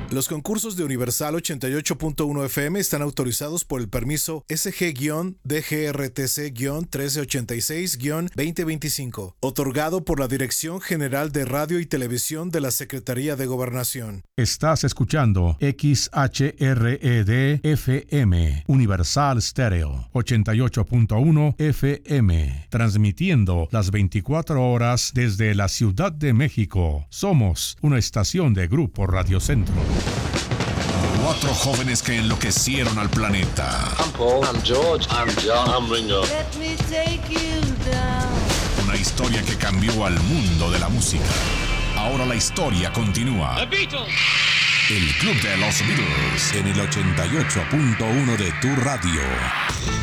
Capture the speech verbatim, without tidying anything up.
Los concursos de Universal ochenta y ocho punto uno F M están autorizados por el permiso S G D G R T C trece ochenta y seis veinte veinticinco, otorgado por la Dirección General de Radio y Televisión de la Secretaría de Gobernación. Estás escuchando X H R E D F M, Universal Stereo, ochenta y ocho punto uno F M, transmitiendo las veinticuatro horas desde la Ciudad de México. Somos una estación de Grupo Radio Centro. Cuatro jóvenes que enloquecieron al planeta. I'm Paul. I'm George. I'm John. I'm Ringo. Let me take you down. Una historia que cambió al mundo de la música. Ahora la historia continúa. The Beatles. El Club de los Beatles en el ochenta y ocho punto uno de tu radio.